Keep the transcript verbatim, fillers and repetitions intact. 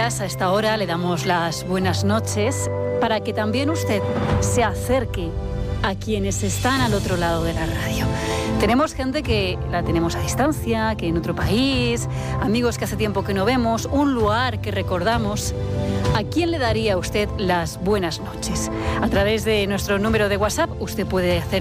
días, a esta hora, le damos las buenas noches para que también usted se acerque a quienes están al otro lado de la radio. Tenemos gente que la tenemos a distancia, que en otro país, amigos que hace tiempo que no vemos, un lugar que recordamos. ¿A quién le daría usted las buenas noches? A través de nuestro número de WhatsApp usted puede hacer